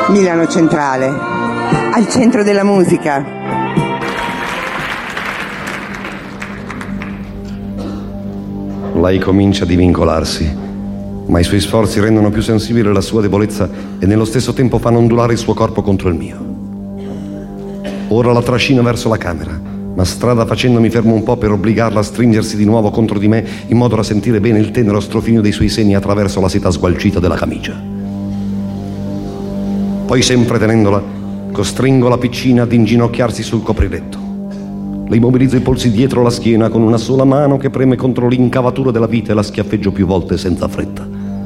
Milano Centrale, al centro della musica. Lei comincia a divincolarsi, ma i suoi sforzi rendono più sensibile la sua debolezza e nello stesso tempo fanno ondulare il suo corpo contro il mio. Ora la trascino verso la camera, ma strada facendo mi fermo un po' per obbligarla a stringersi di nuovo contro di me in modo da sentire bene il tenero strofinio dei suoi seni attraverso la seta sgualcita della camicia. Poi, sempre tenendola, costringo la piccina ad inginocchiarsi sul copriletto. Le immobilizzo i polsi dietro la schiena con una sola mano che preme contro l'incavatura della vita e la schiaffeggio più volte senza fretta.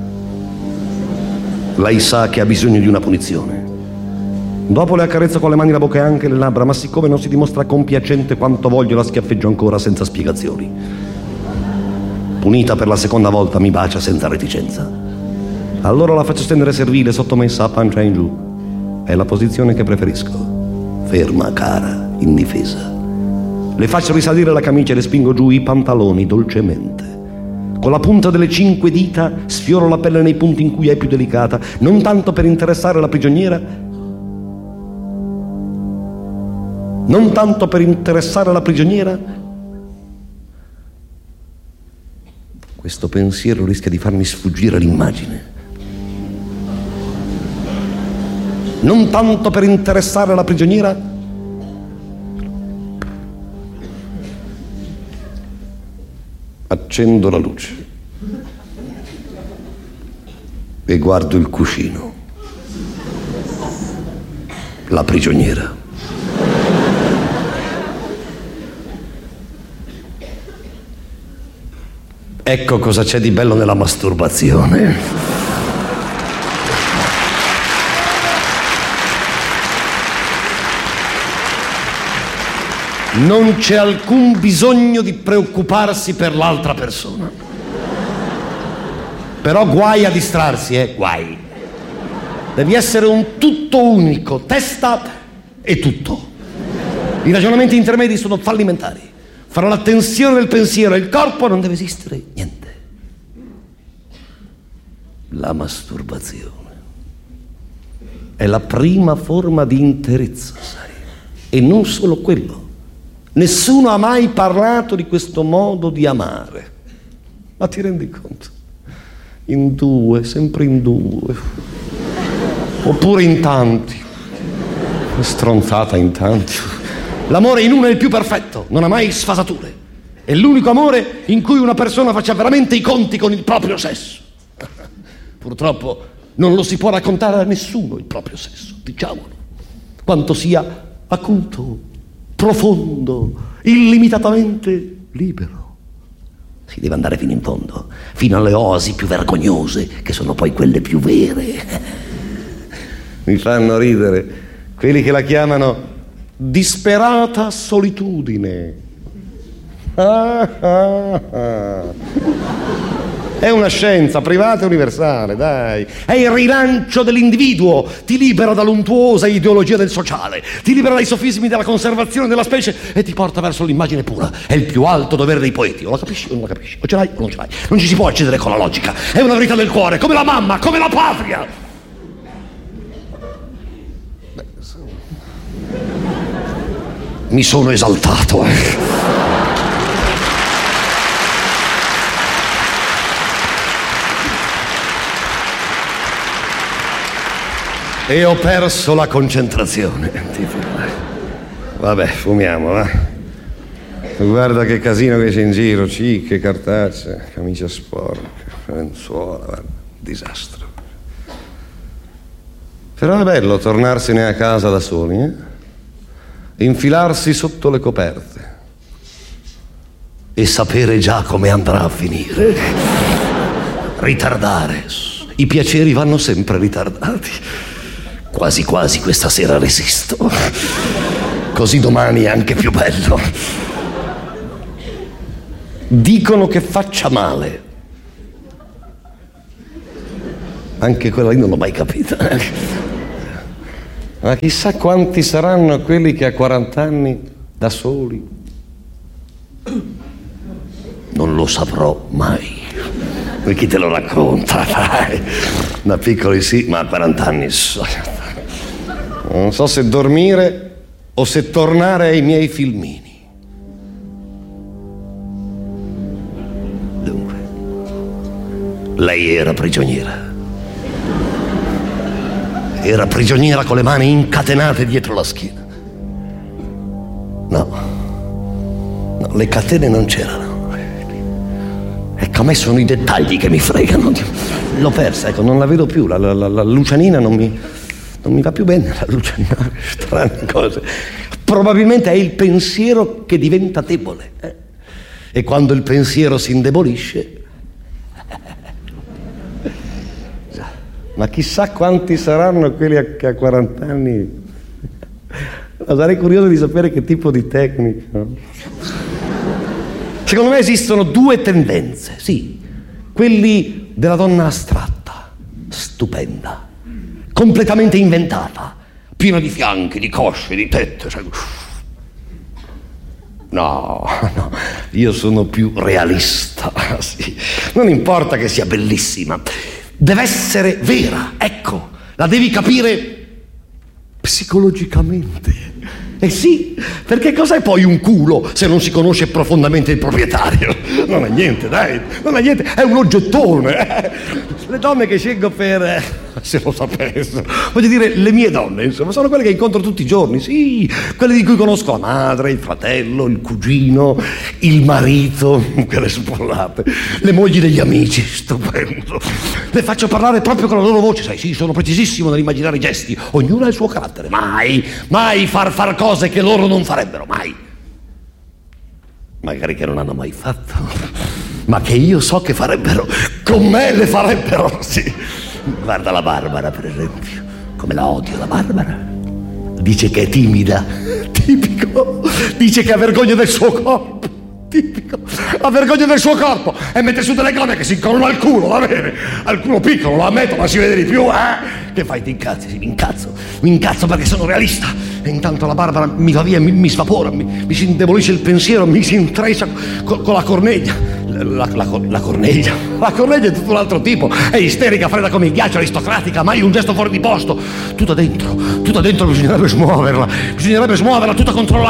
Lei sa che ha bisogno di una punizione. Dopo le accarezzo con le mani la bocca e anche le labbra, ma siccome non si dimostra compiacente quanto voglio, la schiaffeggio ancora senza spiegazioni. Punita per la seconda volta, mi bacia senza reticenza. Allora la faccio stendere servile, sottomessa a pancia in giù. È la posizione che preferisco. Ferma, cara, indifesa. Le faccio risalire la camicia e le spingo giù i pantaloni dolcemente. Con la punta delle 5 dita sfioro la pelle nei punti in cui è più delicata, non tanto per interessare la prigioniera, questo pensiero rischia di farmi sfuggire l'immagine. Non tanto per interessare la prigioniera, accendo la luce e guardo il cuscino. La prigioniera. Ecco cosa c'è di bello nella masturbazione. Non c'è alcun bisogno di preoccuparsi per l'altra persona. Però guai a distrarsi, guai. Devi essere un tutto unico, testa e tutto. I ragionamenti intermedi sono fallimentari. Fra la tensione del pensiero e il corpo non deve esistere niente. La masturbazione è la prima forma di interezza, sai? E non solo quello. Nessuno ha mai parlato di questo modo di amare. Ma ti rendi conto? In due, sempre in due. Oppure in tanti. Stronzata in tanti. L'amore in uno è il più perfetto, non ha mai sfasature. È l'unico amore in cui una persona faccia veramente i conti con il proprio sesso. Purtroppo non lo si può raccontare a nessuno il proprio sesso, diciamolo. Quanto sia acuto, profondo, illimitatamente libero. Si deve andare fino in fondo, fino alle oasi più vergognose, che sono poi quelle più vere. Mi fanno ridere quelli che la chiamano disperata solitudine. È una scienza privata e universale, dai. È il rilancio dell'individuo. Ti libera dall'untuosa ideologia del sociale, ti libera dai sofismi della conservazione della specie e ti porta verso l'immagine pura. È il più alto dovere dei poeti. O la capisci o non la capisci? O ce l'hai o non ce l'hai. Non ci si può accedere con la logica. È una verità del cuore, come la mamma, come la patria. Mi sono esaltato. E ho perso la concentrazione. Vabbè, fumiamo, va. Guarda che casino che c'è in giro, cicche, cartacce, camicia sporca, lenzuola, guarda, disastro. Però è bello tornarsene a casa da soli, infilarsi sotto le coperte e sapere già come andrà a finire. Ritardare. I piaceri vanno sempre ritardati. Quasi quasi questa sera resisto. Così domani è anche più bello. Dicono che faccia male. Anche quella lì non l'ho mai capita. Ma chissà quanti saranno quelli che a 40 anni da soli. Non lo saprò mai. E chi te lo racconta? Dai. Da piccoli sì, ma a 40 anni Non so se dormire o se tornare ai miei filmini. Dunque, lei era prigioniera. Era prigioniera con le mani incatenate dietro la schiena. No, le catene non c'erano. Ecco, a me sono i dettagli che mi fregano. L'ho persa, ecco, non la vedo più. La Lucianina non mi va più bene. La Lucianina, strane cose. Probabilmente è il pensiero che diventa debole. E quando il pensiero si indebolisce... Ma chissà quanti saranno quelli che a 40 anni... Ma sarei curioso di sapere che tipo di tecnica. Secondo me esistono due tendenze, sì. Quelli della donna astratta, stupenda, completamente inventata, piena di fianchi, di cosce, di tette. No, io sono più realista, sì. Non importa che sia bellissima, deve essere vera, ecco, la devi capire psicologicamente. Eh sì, perché cos'è poi un culo se non si conosce profondamente il proprietario? Non è niente, dai, non è niente, è un oggettone. Le donne che scelgo per... se lo sapessero, voglio dire, le mie donne, insomma, sono quelle che incontro tutti i giorni, sì, quelle di cui conosco la madre, il fratello, il cugino, il marito, quelle spollate, le mogli degli amici, stupendo. Le faccio parlare proprio con la loro voce, sai, sì, sono precisissimo nell'immaginare i gesti, ognuno ha il suo carattere, mai far cose che loro non farebbero, mai. Magari che non hanno mai fatto, ma che io so che farebbero, con me le farebbero, sì. Guarda la Barbara, per esempio, come la odio la Barbara. Dice che è timida, tipico. Dice che ha vergogna del suo corpo, tipico. Ha vergogna del suo corpo e mette su delle cose che si incollano al culo, va bene? Al culo piccolo, lo ammetto, ma si vede di più, Che fai? Ti incazzi? Sì, mi incazzo perché sono realista. E intanto la Barbara mi va via, mi svapora, mi si indebolisce il pensiero, mi si intreccia con la corneglia. La corneglia è tutto un altro tipo, è isterica, fredda come il ghiaccio, aristocratica, mai un gesto fuori di posto, tutta dentro bisognerebbe smuoverla tutta contro